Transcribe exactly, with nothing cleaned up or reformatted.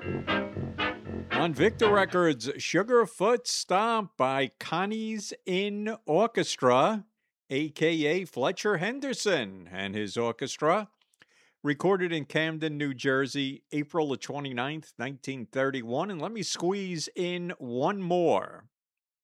On Victor Records, Sugarfoot Stomp by Connie's Inn Orchestra, a k a. Fletcher Henderson and his orchestra, recorded in Camden, New Jersey, April the twenty-ninth, nineteen thirty-one. And let me squeeze in one more.